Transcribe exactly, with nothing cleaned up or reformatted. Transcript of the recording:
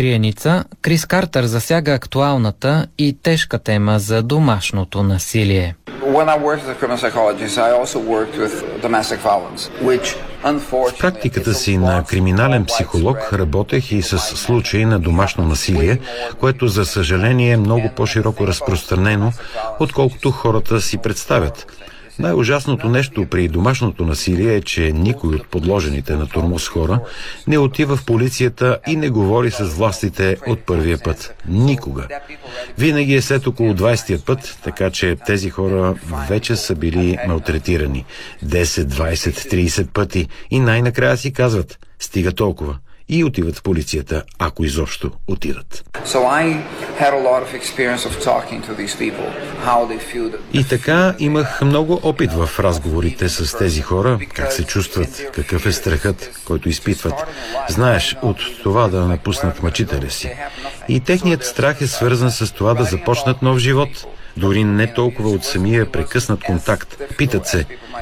Криеница, Крис Картер засяга актуалната и тежка тема за домашното насилие. В практиката си на криминален психолог работех и с случаи на домашно насилие, което за съжаление е много по-широко разпространено, отколкото хората си представят. Най-ужасното нещо при домашното насилие е, че никой от подложените на тормоз хора не отива в полицията и не говори с властите от първия път. Никога. Винаги е след около двайсетия път, така че тези хора вече са били малтретирани десет, двайсет, трийсет пъти и най-накрая си казват: стига толкова. И отиват в полицията, ако изобщо отидат. И така имах много опит в разговорите с тези хора, как се чувстват, какъв е страхът, който изпитват. Знаеш, от това да напуснат мъчителя си. И техният страх е свързан с това да започнат нов живот. Дори не толкова от самия прекъснат контакт. Питат се: